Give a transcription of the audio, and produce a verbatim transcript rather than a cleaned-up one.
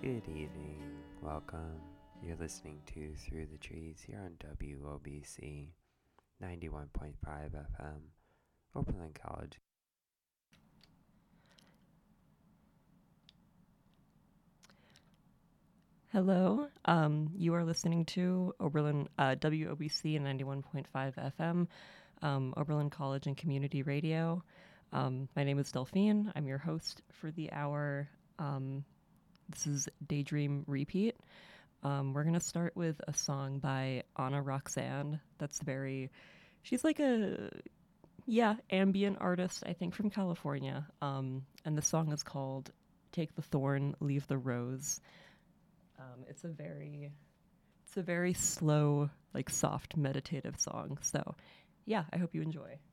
Good evening, welcome. You're listening to Through the Trees here on W O B C ninety-one point five F M, Oberlin College. Hello, um, you are listening to Oberlin uh, W O B C ninety-one point five F M, um, Oberlin College and Community Radio. Um, my name is Delphine. I'm your host for the hour. Um, this is Daydream Repeat. Um, we're going to start with a song by Anna Roxanne that's very, she's like a, yeah, ambient artist, I think, from California. Um, and the song is called Take the Thorn, Leave the Rose. Um, it's a very, it's a very slow, like soft, meditative song. So, yeah, I hope you enjoy.